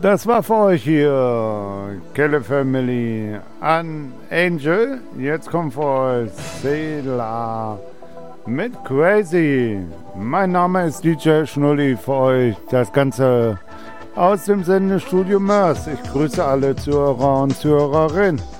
Das war für euch hier, Kelle Family an Angel. Jetzt kommt für euch Sela mit Crazy. Mein Name ist DJ Schnulli, für euch das Ganze aus dem Sendestudio Mörs. Ich grüße alle Zuhörer und Zuhörerinnen.